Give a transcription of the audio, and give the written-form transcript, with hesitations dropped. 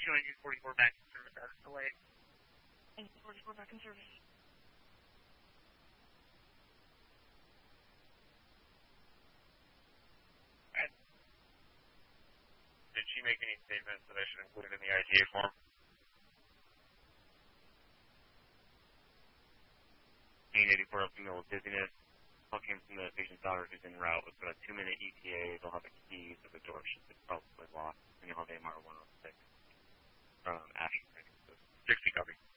244 back in service as delayed. 44 back in service. Did she make any statements that I should include in the ITA form? Pain 84 up to middle of dizziness. Call came from the patient's daughter who's en route with about a 2-minute ETA. They'll have a key, so the door should be probably locked. And you'll have AMR 106 from Ashton. So 60 copy.